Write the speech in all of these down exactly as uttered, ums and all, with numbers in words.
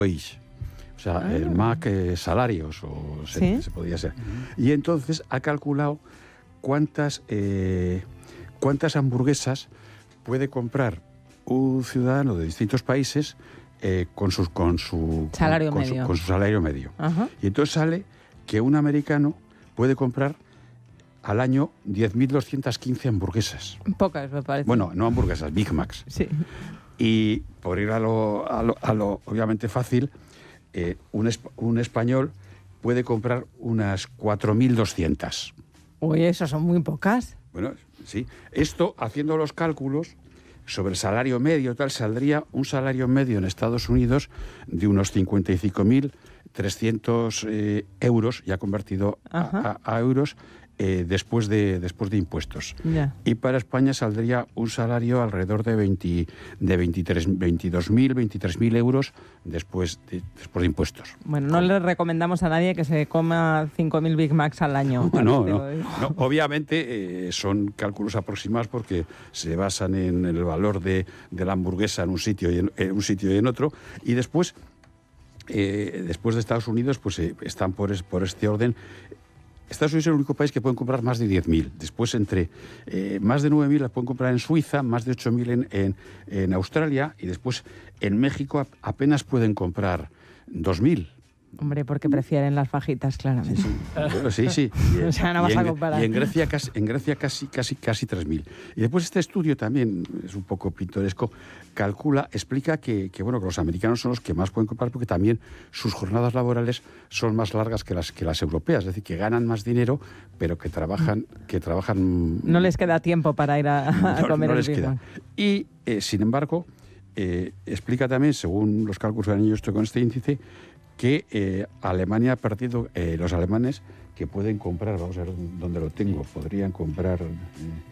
wage, o sea, ah. el M A C eh, salarios, o se, ¿sí? se podía ser. Uh-huh. Y entonces ha calculado cuántas, eh, cuántas hamburguesas puede comprar un ciudadano de distintos países eh, con, sus, con, su, salario con, medio. Su, con su salario medio. Uh-huh. Y entonces sale que un americano puede comprar al año diez mil doscientas quince hamburguesas. Pocas, me parece. Bueno, no hamburguesas, Big Macs. Sí. Y por ir a lo, a lo, a lo obviamente fácil, eh, un, esp- un español puede comprar unas cuatro mil doscientas. Uy, eso son muy pocas. Bueno, sí. Esto, haciendo los cálculos sobre el salario medio, tal, saldría un salario medio en Estados Unidos de unos cincuenta y cinco mil trescientos eh, euros, ya convertido a, a, a euros, eh, después, de, después de impuestos. Yeah. Y para España saldría un salario alrededor de, veinte, de veintitrés, veintidós mil, veintitrés mil euros después de, después de impuestos. Bueno, no le recomendamos a nadie que se coma cinco mil Big Macs al año. No, no, no, no. Obviamente eh, son cálculos aproximados porque se basan en el valor de, de la hamburguesa en un sitio y en, en un sitio y en otro. Y después, eh, después de Estados Unidos, pues eh, están por, es, por este orden. Estados Unidos es el único país que pueden comprar más de diez mil. Después, entre eh, más de nueve mil las pueden comprar en Suiza, más de ocho mil en, en, en Australia, y después en México apenas pueden comprar dos mil. Hombre, porque prefieren las fajitas, claramente. Sí, sí. Bueno, sí, sí. Y, o sea, no vas en, a comparar. Y en Grecia casi, en Grecia casi, casi, casi tres mil. Y después este estudio también es un poco pintoresco. Calcula, explica que, que, bueno, que los americanos son los que más pueden comprar porque también sus jornadas laborales son más largas que las, que las europeas. Es decir, que ganan más dinero, pero que trabajan... Que trabajan no les queda tiempo para ir a, a no, comer no el les queda. Y, eh, sin embargo, eh, explica también, según los cálculos que han hecho esto con este índice, que eh, Alemania ha perdido, eh, los alemanes que pueden comprar, vamos a ver dónde lo tengo, podrían comprar, eh,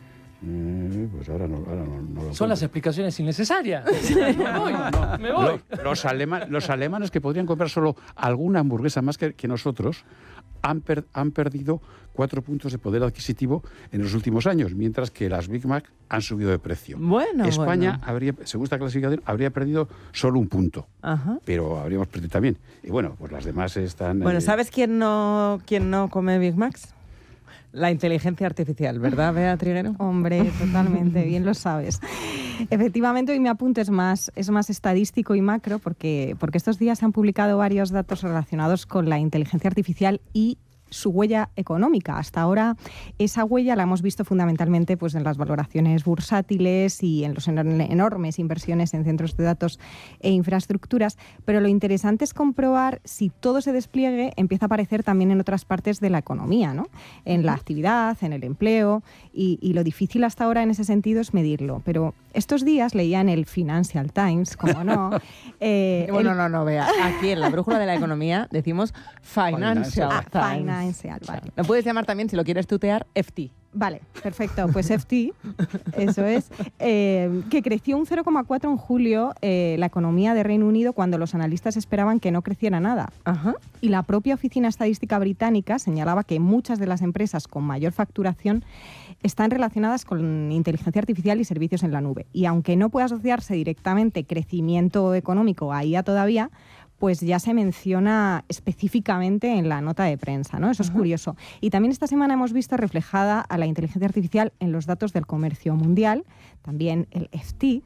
eh, pues ahora no, ahora no, no lo Son encuentro. las explicaciones innecesarias. me voy, No, no, me voy. Los, los, alema, los alemanes que podrían comprar solo alguna hamburguesa más que, que nosotros, han, per, han perdido cuatro puntos de poder adquisitivo en los últimos años, mientras que las Big Mac han subido de precio. Bueno, España, bueno. habría, según esta clasificación, habría perdido solo un punto. Ajá. Pero habríamos perdido también. Y bueno, pues las demás están... Bueno, eh... ¿sabes quién no, quién no come Big Macs? La inteligencia artificial, ¿verdad, Bea Triguero? Hombre, totalmente, bien lo sabes. Efectivamente, hoy mi apunte es más, es más estadístico y macro porque, porque estos días se han publicado varios datos relacionados con la inteligencia artificial y su huella económica. Hasta ahora esa huella la hemos visto fundamentalmente pues, en las valoraciones bursátiles y en las enormes inversiones en centros de datos e infraestructuras, pero lo interesante es comprobar si todo ese despliegue empieza a aparecer también en otras partes de la economía, ¿no? En la actividad, en el empleo, y, y lo difícil hasta ahora en ese sentido es medirlo. Pero estos días leía en el Financial Times, como no... Eh, bueno, el... no, no, vea, aquí en la brújula de la economía decimos Financial ah, Times. Financial, vale. Lo puedes llamar también, si lo quieres tutear, F T. Vale, perfecto. Pues F T, eso es, eh, que creció un cero coma cuatro en julio eh, la economía de Reino Unido cuando los analistas esperaban que no creciera nada. Ajá. Y la propia Oficina Estadística Británica señalaba que muchas de las empresas con mayor facturación están relacionadas con inteligencia artificial y servicios en la nube. Y aunque no puede asociarse directamente crecimiento económico a I A todavía, pues ya se menciona específicamente en la nota de prensa, ¿no? Eso es uh-huh. curioso. Y también esta semana hemos visto reflejada a la inteligencia artificial en los datos del comercio mundial. También el F T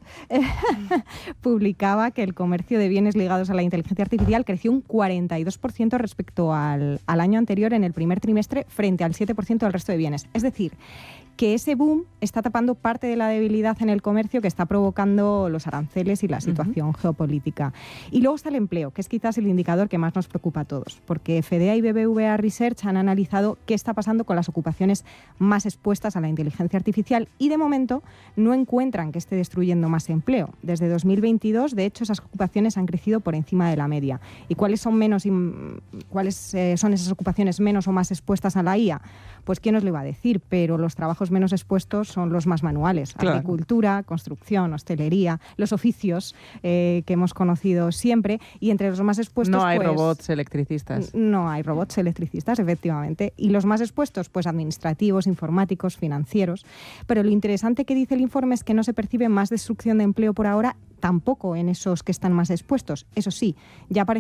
publicaba que el comercio de bienes ligados a la inteligencia artificial creció un cuarenta y dos por ciento respecto al, al año anterior en el primer trimestre frente al siete por ciento del resto de bienes. Es decir, que ese boom está tapando parte de la debilidad en el comercio que está provocando los aranceles y la situación uh-huh. geopolítica. Y luego está el empleo, que es quizás el indicador que más nos preocupa a todos, porque F D A y B B V A Research han analizado qué está pasando con las ocupaciones más expuestas a la inteligencia artificial y de momento no encuentran que esté destruyendo más empleo. Desde dos mil veintidós, de hecho, esas ocupaciones han crecido por encima de la media. ¿Y cuáles son menos y, cuáles eh, son esas ocupaciones menos o más expuestas a la I A? Pues quién os lo iba a decir, pero los trabajos menos expuestos son los más manuales. Claro. Agricultura, construcción, hostelería, los oficios eh, que hemos conocido siempre, y entre los más expuestos... No hay pues, robots electricistas. No hay robots electricistas, efectivamente. Y los más expuestos, pues administrativos, informáticos, financieros. Pero lo interesante que dice el informe es que no se percibe más destrucción de empleo por ahora, tampoco en esos que están más expuestos. Eso sí, ya parece